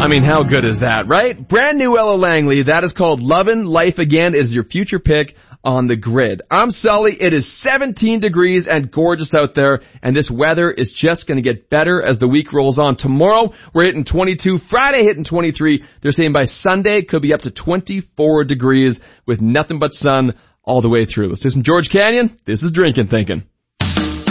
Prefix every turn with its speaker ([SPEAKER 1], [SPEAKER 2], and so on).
[SPEAKER 1] I mean, how good is that, right? Brand new Ella Langley. That is called Lovin' Life Again. It is your future pick on the grid. I'm Sully. It is 17 degrees and gorgeous out there, and this weather is just going to get better as the week rolls on. Tomorrow, we're hitting 22. Friday, hitting 23. They're saying by Sunday, could be up to 24 degrees with nothing but sun all the way through. Let's do some George Canyon. This is Drinkin' Thinkin'.